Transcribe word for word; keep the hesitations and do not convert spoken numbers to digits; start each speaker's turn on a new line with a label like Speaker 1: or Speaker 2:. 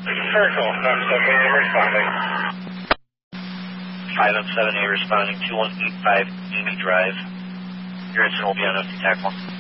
Speaker 1: Circle, I'm seven A responding.
Speaker 2: five M seven A responding, two one eight five Amy Drive. Your incident will be on empty tackle.